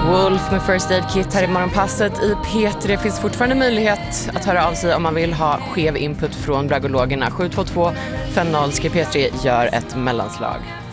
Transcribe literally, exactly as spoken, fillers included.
Wolf med First Aid Kit här i Morgonpasset i P tre. Det finns fortfarande möjlighet att höra av sig om man vill ha skev input från bragologerna. sju två två fem noll ska P tre gör ett mellanslag.